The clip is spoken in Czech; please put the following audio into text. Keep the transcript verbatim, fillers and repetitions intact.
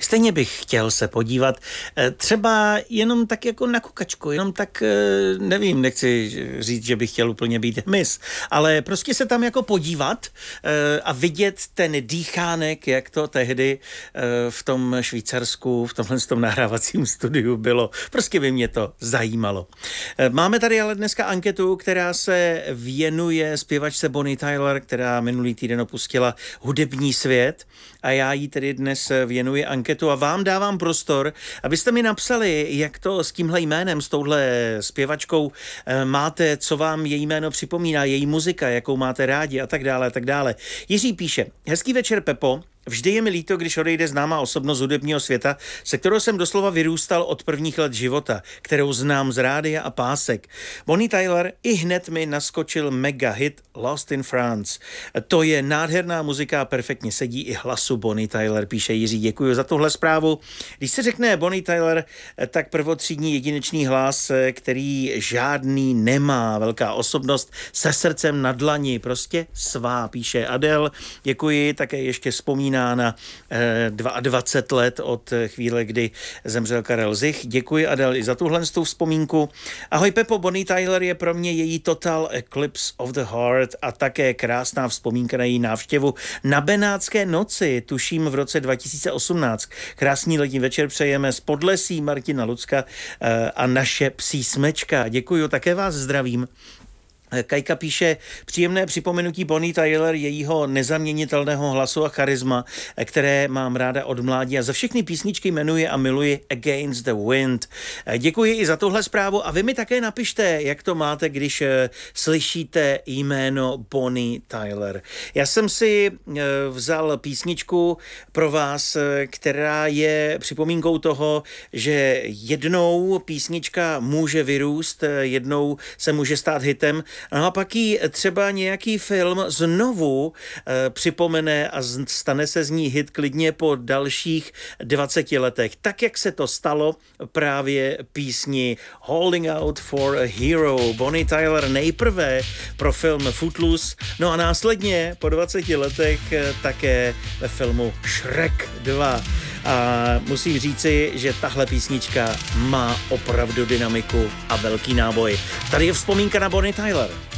Stejně bych chtěl se podívat třeba jenom tak jako na kukačku, jenom tak, nevím, nechci říct, že bych chtěl úplně být mis, ale prostě se tam jako podívat a vidět ten dýchánek, jak to tehdy v tom Švýcarsku, v tomhle tom nahrávacím studiu bylo. Prostě by mě to zajímalo. Máme tady ale dneska anketu, která se věnuje zpěvačce Bonnie Tyler, která minulý týden opustila hudební svět, a já jí tedy dnes věnuji anketu a vám dávám prostor, abyste mi napsali, jak to s tímhle jménem, s touhle zpěvačkou máte, co vám její jméno připomíná, její muzika, jakou máte rádi a tak dále, a tak dále. Jiří píše: hezký večer, Pepo. Vždy je mi líto, když odejde známá osobnost hudebního světa, se kterou jsem doslova vyrůstal od prvních let života, kterou znám z rádia a pásek. Bonnie Tyler, i hned mi naskočil mega hit Lost in France. To je nádherná muzika a perfektně sedí i hlasu Bonnie Tyler, píše Jiří. Děkuji za tuhle zprávu. Když se řekne Bonnie Tyler, tak prvotřídní jedinečný hlas, který žádný nemá, velká osobnost se srdcem na dlani, prostě svá, píše Adel. Děkuji, také ještě vzpomínám na dvacet dva let od chvíle, kdy zemřel Karel Zich. Děkuji, Adel, i za tuhle vzpomínku. Ahoj, Pepo, Bonnie Tyler je pro mě její Total Eclipse of the Heart a také krásná vzpomínka na její návštěvu na Benátské noci, tuším v roce dva tisíce osmnáct. Krásný letní večer přejeme z Podlesí Martina Lucka a naše psí smečka. Děkuji, také vás zdravím. Kajka píše: příjemné připomenutí Bonnie Tyler, jejího nezaměnitelného hlasu a charisma, které mám ráda od mládí a za všechny písničky jmenuji a miluji Against the Wind. Děkuji i za tuhle zprávu a vy mi také napište, jak to máte, když slyšíte jméno Bonnie Tyler. Já jsem si vzal písničku pro vás, která je připomínkou toho, že jednou písnička může vyrůst, jednou se může stát hitem. No a pak jí třeba nějaký film znovu e, připomene a z, stane se z ní hit klidně po dalších dvaceti letech. Tak, jak se to stalo právě písni Holding Out for a Hero. Bonnie Tyler nejprve pro film Footloose, no a následně po dvaceti letech e, také ve filmu Shrek dva. A musím říci, že tahle písnička má opravdu dynamiku a velký náboj. Tady je vzpomínka na Bonnie Tyler.